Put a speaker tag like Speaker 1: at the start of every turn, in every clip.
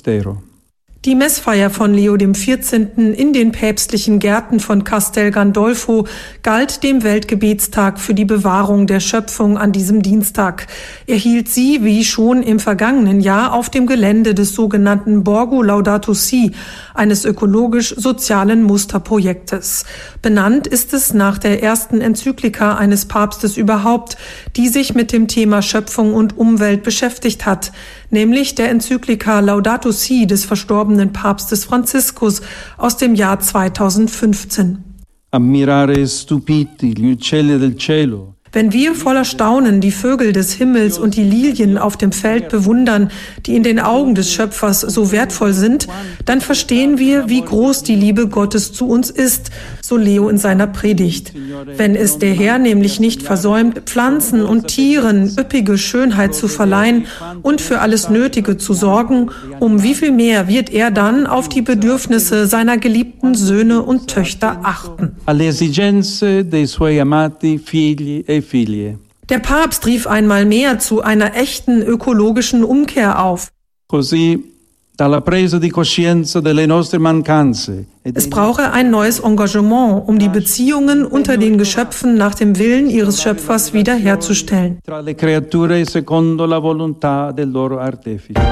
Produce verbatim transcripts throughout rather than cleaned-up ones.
Speaker 1: Magistero.
Speaker 2: Die Messfeier von Leo dem vierzehnten in den päpstlichen Gärten von Castel Gandolfo galt dem Weltgebetstag für die Bewahrung der Schöpfung an diesem Dienstag. Er hielt sie, wie schon im vergangenen Jahr, auf dem Gelände des sogenannten Borgo Laudato Si, eines ökologisch-sozialen Musterprojektes. Benannt ist es nach der ersten Enzyklika eines Papstes überhaupt, die sich mit dem Thema Schöpfung und Umwelt beschäftigt hat, nämlich der Enzyklika Laudato Si des verstorbenen Papstes Franziskus aus dem Jahr zweitausendfünfzehn.
Speaker 1: Ammirare stupiti gli uccelli del cielo.
Speaker 2: Wenn wir voller Staunen die Vögel des Himmels und die Lilien auf dem Feld bewundern, die in den Augen des Schöpfers so wertvoll sind, dann verstehen wir, wie groß die Liebe Gottes zu uns ist, so Leo in seiner Predigt. Wenn es der Herr nämlich nicht versäumt, Pflanzen und Tieren üppige Schönheit zu verleihen und für alles Nötige zu sorgen, um wie viel mehr wird er dann auf die Bedürfnisse seiner geliebten Söhne und Töchter achten.
Speaker 1: Alle esigenze dei suoi amati figli e figlie.
Speaker 2: Der Papst rief einmal mehr zu einer echten ökologischen Umkehr auf.
Speaker 1: Così dalla presa di coscienza delle nostre mancanze.
Speaker 2: Es brauche ein neues Engagement, um die Beziehungen unter den Geschöpfen nach dem Willen ihres Schöpfers wiederherzustellen.
Speaker 1: Tra le creature secondo la volontà del loro artefice.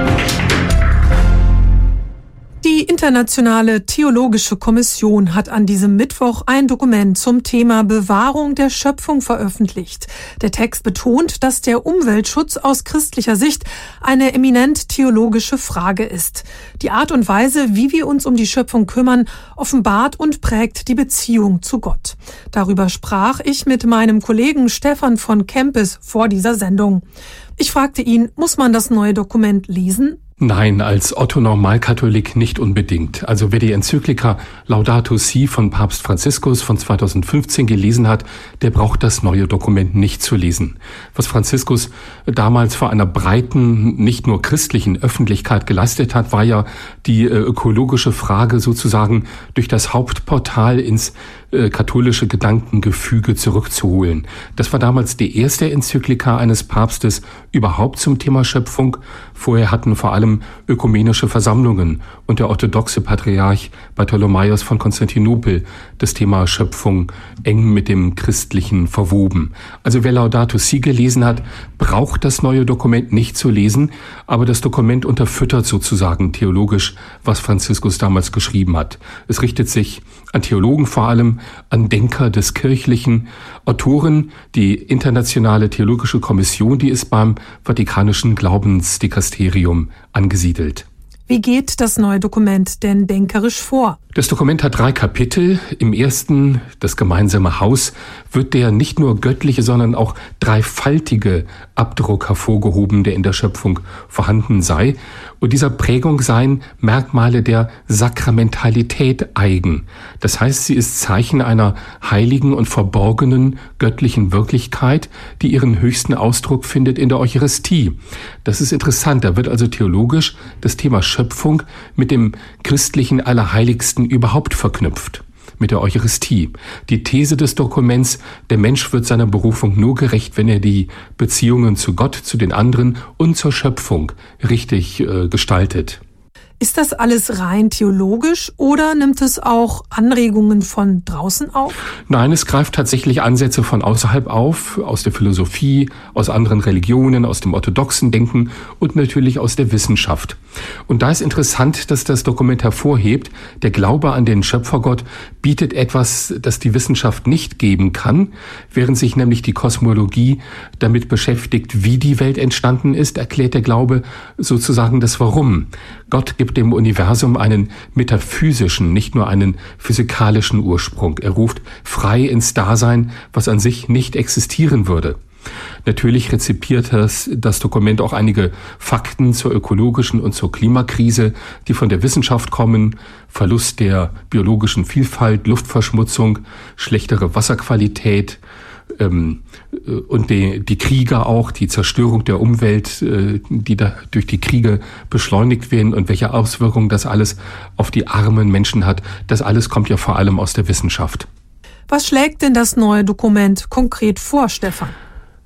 Speaker 2: Die Internationale Theologische Kommission hat an diesem Mittwoch ein Dokument zum Thema Bewahrung der Schöpfung veröffentlicht. Der Text betont, dass der Umweltschutz aus christlicher Sicht eine eminent theologische Frage ist. Die Art und Weise, wie wir uns um die Schöpfung kümmern, offenbart und prägt die Beziehung zu Gott. Darüber sprach ich mit meinem Kollegen Stefan von Kempis vor dieser Sendung. Ich fragte ihn, muss man das neue Dokument lesen?
Speaker 3: Nein, als Otto-Normalkatholik nicht unbedingt. Also wer die Enzyklika Laudato Si von Papst Franziskus von zweitausendfünfzehn gelesen hat, der braucht das neue Dokument nicht zu lesen. Was Franziskus damals vor einer breiten, nicht nur christlichen Öffentlichkeit geleistet hat, war ja die ökologische Frage sozusagen durch das Hauptportal ins katholische Gedankengefüge zurückzuholen. Das war damals die erste Enzyklika eines Papstes überhaupt zum Thema Schöpfung. Vorher hatten vor allem ökumenische Versammlungen und der orthodoxe Patriarch Bartholomäus von Konstantinopel das Thema Schöpfung eng mit dem Christlichen verwoben. Also wer Laudato Si gelesen hat, braucht das neue Dokument nicht zu lesen, aber das Dokument unterfüttert sozusagen theologisch, was Franziskus damals geschrieben hat. Es richtet sich an Theologen vor allem, an Denker des Kirchlichen, Autoren, die Internationale Theologische Kommission, die ist beim Vatikanischen Glaubensdikasterium angesiedelt.
Speaker 2: Wie geht das neue Dokument denn denkerisch vor?
Speaker 3: Das Dokument hat drei Kapitel. Im ersten, das gemeinsame Haus, wird der nicht nur göttliche, sondern auch dreifaltige Abdruck hervorgehoben, der in der Schöpfung vorhanden sei. Und dieser Prägung seien Merkmale der Sakramentalität eigen. Das heißt, sie ist Zeichen einer heiligen und verborgenen göttlichen Wirklichkeit, die ihren höchsten Ausdruck findet in der Eucharistie. Das ist interessant. Da wird also theologisch das Thema Schöpfung mit dem christlichen Allerheiligsten überhaupt verknüpft, mit der Eucharistie. Die These des Dokuments, der Mensch wird seiner Berufung nur gerecht, wenn er die Beziehungen zu Gott, zu den anderen und zur Schöpfung richtig äh, gestaltet.
Speaker 2: Ist das alles rein theologisch oder nimmt es auch Anregungen von draußen auf?
Speaker 3: Nein, es greift tatsächlich Ansätze von außerhalb auf, aus der Philosophie, aus anderen Religionen, aus dem orthodoxen Denken und natürlich aus der Wissenschaft. Und da ist interessant, dass das Dokument hervorhebt, der Glaube an den Schöpfergott bietet etwas, das die Wissenschaft nicht geben kann, während sich nämlich die Kosmologie damit beschäftigt, wie die Welt entstanden ist, erklärt der Glaube sozusagen das Warum. Gott gibt dem Universum einen metaphysischen, nicht nur einen physikalischen Ursprung. Er ruft frei ins Dasein, was an sich nicht existieren würde. Natürlich rezipiert das, das Dokument auch einige Fakten zur ökologischen und zur Klimakrise, die von der Wissenschaft kommen. Verlust der biologischen Vielfalt, Luftverschmutzung, schlechtere Wasserqualität, ähm, und die, die Kriege auch, die Zerstörung der Umwelt, äh, die da durch die Kriege beschleunigt werden und welche Auswirkungen das alles auf die armen Menschen hat. Das alles kommt ja vor allem aus der Wissenschaft.
Speaker 2: Was schlägt denn das neue Dokument konkret vor, Stefan?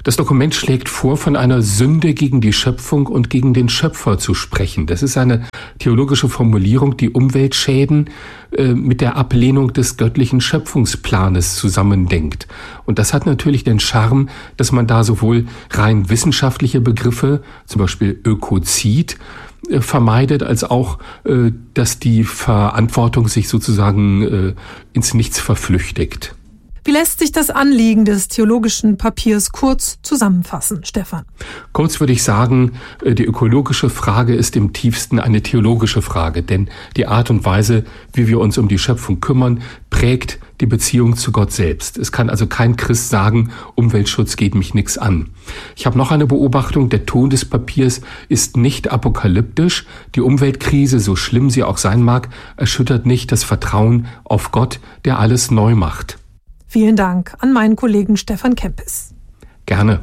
Speaker 3: Das Dokument schlägt vor, von einer Sünde gegen die Schöpfung und gegen den Schöpfer zu sprechen. Das ist eine theologische Formulierung, die Umweltschäden äh, mit der Ablehnung des göttlichen Schöpfungsplanes zusammendenkt. Und das hat natürlich den Charme, dass man da sowohl rein wissenschaftliche Begriffe, zum Beispiel Ökozid, äh, vermeidet, als auch, äh, dass die Verantwortung sich sozusagen äh, ins Nichts verflüchtigt.
Speaker 2: Wie lässt sich das Anliegen des theologischen Papiers kurz zusammenfassen, Stefan?
Speaker 3: Kurz würde ich sagen, die ökologische Frage ist im tiefsten eine theologische Frage, denn die Art und Weise, wie wir uns um die Schöpfung kümmern, prägt die Beziehung zu Gott selbst. Es kann also kein Christ sagen, Umweltschutz geht mich nichts an. Ich habe noch eine Beobachtung, der Ton des Papiers ist nicht apokalyptisch. Die Umweltkrise, so schlimm sie auch sein mag, erschüttert nicht das Vertrauen auf Gott, der alles neu macht.
Speaker 2: Vielen Dank an meinen Kollegen Stefan Kempis.
Speaker 3: Gerne.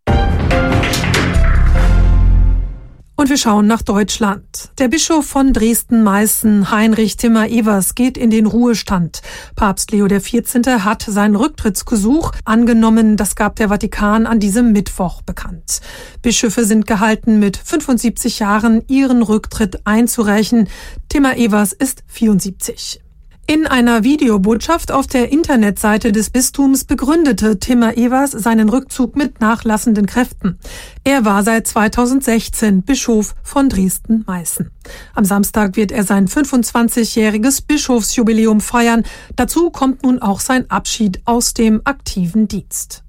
Speaker 2: Und wir schauen nach Deutschland. Der Bischof von Dresden-Meißen, Heinrich Timmer-Evers, geht in den Ruhestand. Papst Leo der vierzehnte hat sein Rücktrittsgesuch angenommen. Das gab der Vatikan an diesem Mittwoch bekannt. Bischöfe sind gehalten, mit fünfundsiebzig Jahren ihren Rücktritt einzureichen. Timmer-Evers ist vierundsiebzig. In einer Videobotschaft auf der Internetseite des Bistums begründete Timmer-Evers seinen Rückzug mit nachlassenden Kräften. Er war seit zweitausendsechzehn Bischof von Dresden-Meißen. Am Samstag wird er sein fünfundzwanzigjähriges Bischofsjubiläum feiern. Dazu kommt nun auch sein Abschied aus dem aktiven Dienst.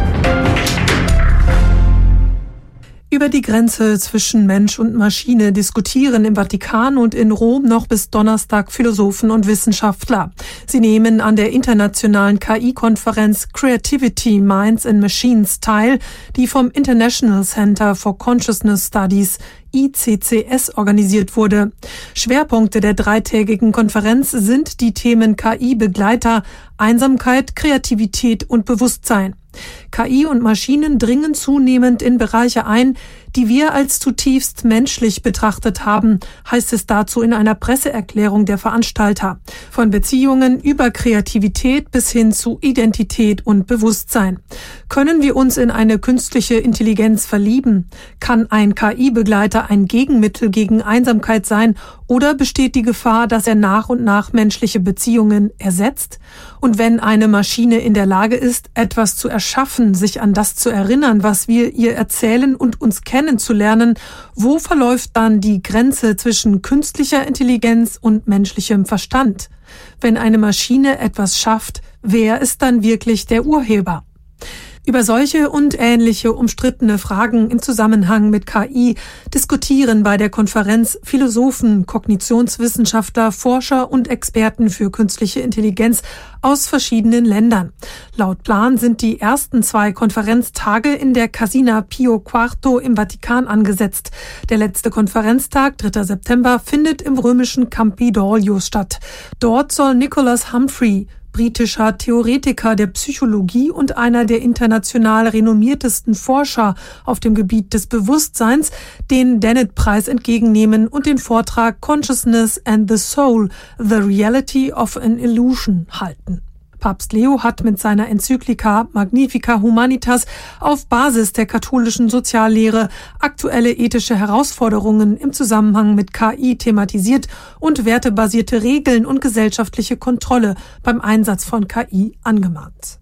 Speaker 2: Über die Grenze zwischen Mensch und Maschine diskutieren im Vatikan und in Rom noch bis Donnerstag Philosophen und Wissenschaftler. Sie nehmen an der internationalen K I-Konferenz Creativity, Minds and Machines teil, die vom International Center for Consciousness Studies I C C S organisiert wurde. Schwerpunkte der dreitägigen Konferenz sind die Themen K I-Begleiter, Einsamkeit, Kreativität und Bewusstsein. K I und Maschinen dringen zunehmend in Bereiche ein, die wir als zutiefst menschlich betrachtet haben, heißt es dazu in einer Presseerklärung der Veranstalter. Von Beziehungen über Kreativität bis hin zu Identität und Bewusstsein. Können wir uns in eine künstliche Intelligenz verlieben? Kann ein K I-Begleiter ein Gegenmittel gegen Einsamkeit sein? Oder besteht die Gefahr, dass er nach und nach menschliche Beziehungen ersetzt? Und wenn eine Maschine in der Lage ist, etwas zu erschaffen, sich an das zu erinnern, was wir ihr erzählen und uns kennenzulernen, wo verläuft dann die Grenze zwischen künstlicher Intelligenz und menschlichem Verstand? Wenn eine Maschine etwas schafft, wer ist dann wirklich der Urheber? Über solche und ähnliche umstrittene Fragen im Zusammenhang mit K I diskutieren bei der Konferenz Philosophen, Kognitionswissenschaftler, Forscher und Experten für künstliche Intelligenz aus verschiedenen Ländern. Laut Plan sind die ersten zwei Konferenztage in der Casina Pio Quarto im Vatikan angesetzt. Der letzte Konferenztag, dritter September, findet im römischen Campidoglio statt. Dort soll Nicholas Humphrey, britischer Theoretiker der Psychologie und einer der international renommiertesten Forscher auf dem Gebiet des Bewusstseins, den Dennett-Preis entgegennehmen und den Vortrag Consciousness and the Soul, The Reality of an Illusion halten. Papst Leo hat mit seiner Enzyklika Magnifica Humanitas auf Basis der katholischen Soziallehre aktuelle ethische Herausforderungen im Zusammenhang mit K I thematisiert und wertebasierte Regeln und gesellschaftliche Kontrolle beim Einsatz von K I angemahnt.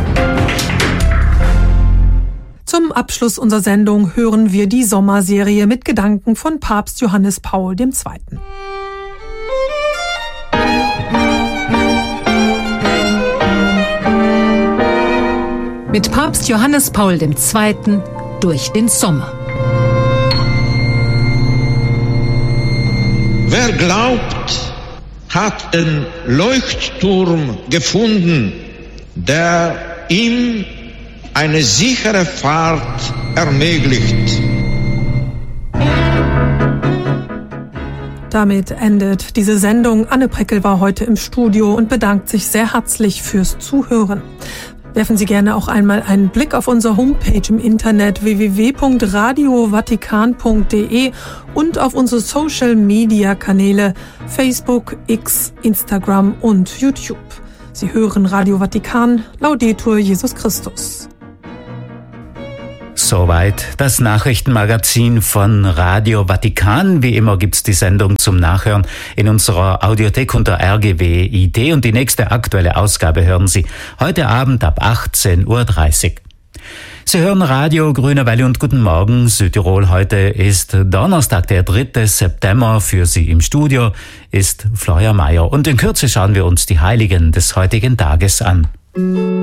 Speaker 2: Zum Abschluss unserer Sendung hören wir die Sommerserie mit Gedanken von Papst Johannes Paul der Zweite.
Speaker 4: Mit Papst Johannes Paul der Zweite durch den Sommer.
Speaker 5: Wer glaubt, hat einen Leuchtturm gefunden, der ihm eine sichere Fahrt ermöglicht.
Speaker 2: Damit endet diese Sendung. Anne Preckel war heute im Studio und bedankt sich sehr herzlich fürs Zuhören. Werfen Sie gerne auch einmal einen Blick auf unsere Homepage im Internet w w w punkt radio vatikan punkt d e und auf unsere Social-Media-Kanäle Facebook, X, Instagram und YouTube. Sie hören Radio Vatikan, Laudetur Jesus Christus.
Speaker 6: Soweit das Nachrichtenmagazin von Radio Vatikan. Wie immer gibt's die Sendung zum Nachhören in unserer Audiothek unter R G W I D und die nächste aktuelle Ausgabe hören Sie heute Abend ab achtzehn Uhr dreißig. Sie hören Radio Grüne Welle und guten Morgen Südtirol. Heute ist Donnerstag, der dritte September. Für Sie im Studio ist Florian Mayer und in Kürze schauen wir uns die Heiligen des heutigen Tages an.